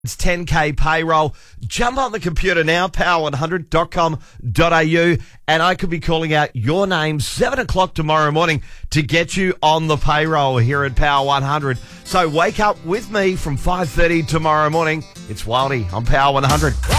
It's 10K payroll. Jump on the computer now, power100.com.au, and I could be calling out your name 7 o'clock tomorrow morning to get you on the payroll here at Power 100. So wake up with me from 5:30 tomorrow morning. It's Wildy on Power 100.